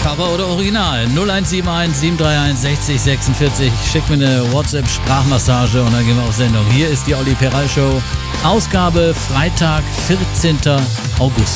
Cover oder Original? 0171 731 60 46. Schick mir eine WhatsApp-Sprachmassage und dann gehen wir auf Sendung. Hier ist die Olli Peral Show. Ausgabe Freitag, 14. August.